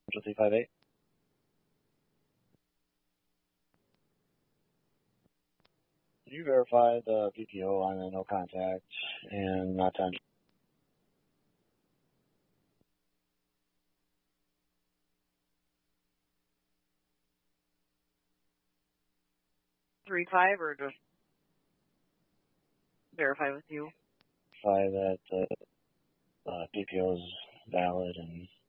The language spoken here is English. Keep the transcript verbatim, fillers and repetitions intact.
three five eight. Can you verify the P P O on the no contact and not time? Three five or just verify with you? Verify that the uh, P P O is valid and